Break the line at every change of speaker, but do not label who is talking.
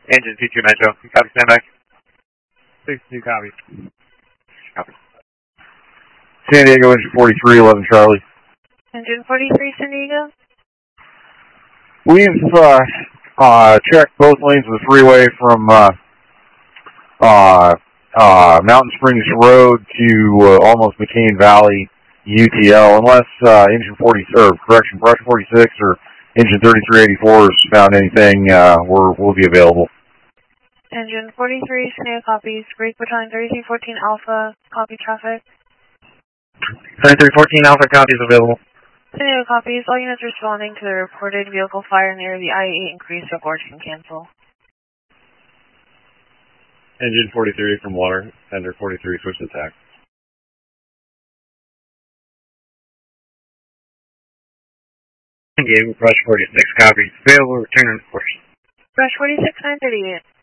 Engine 22 Metro, copy, stand by.
62 copy.
Copy.
San Diego, engine 43, 11 Charlie.
Engine 43, San Diego.
We've checked both lanes of the freeway from Mountain Springs Road to almost McCain Valley UTL, unless engine 40 or correction, Brush 46 or engine 3384 has found anything, we'll be available.
Engine 43, San Diego copies. Break battalion 3314 Alpha, copy traffic.
3314 Alpha copies available.
San Diego copies. All units responding to the reported vehicle fire near the I-8 increase report can cancel.
Engine 43 from water, Tender 43, switch to attack.
San Diego, Brush 46 copies. Available, return on course.
Brush 46, 938.